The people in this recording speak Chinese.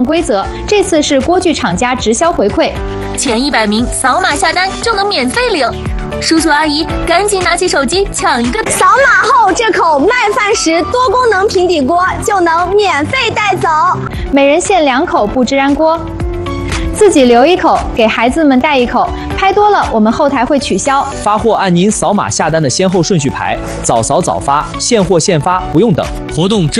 规则，这次是锅具厂家直销回馈， 前100名扫码下单就能免费领。叔叔阿姨赶紧拿起手机抢一个！ 扫码后，这口麦饭石多功能平底锅就能免费带走， 每人限2口不织铵锅，自己留1口，给孩子们带1口。拍多了，我们后台会取消。 发货按您扫码下单的先后顺序排，早扫早发，现货现发，不用等。 活动